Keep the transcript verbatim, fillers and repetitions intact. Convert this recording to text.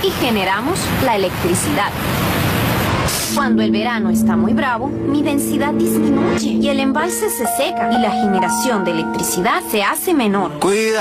y generamos la electricidad. Cuando el verano está muy bravo, mi densidad disminuye y el embalse se seca y la generación de electricidad se hace menor. Cuida.